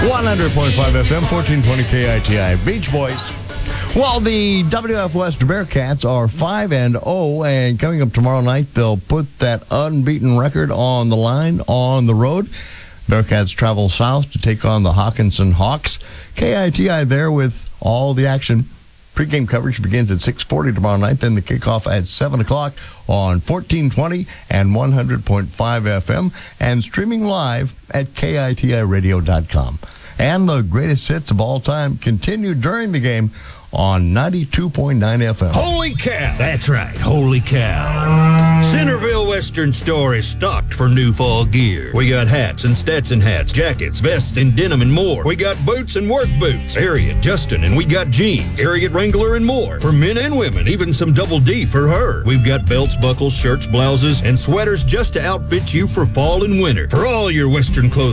100.5 FM, 1420 KITI. Beach Boys. Well, the WF West Bearcats are 5-0, and coming up tomorrow night, they'll put that unbeaten record on the line on the road. Bearcats travel south to take on the Hawkinson Hawks. KITI there with all the action. Pre-game coverage begins at 6:40 tomorrow night, then the kickoff at 7 o'clock on 1420 and 100.5 FM, and streaming live at KITIRadio.com. And the greatest hits of all time continue during the game on 92.9 FM. Holy cow! That's right, holy cow. Centerville Western Store is stocked for new fall gear. We got hats and Stetson hats, jackets, vests, and denim and more. We got boots and work boots, Harriet, Justin, and we got jeans, Harriet Wrangler, and more. For men and women, even some double D for her. We've got belts, buckles, shirts, blouses, and sweaters just to outfit you for fall and winter. For all your Western clothing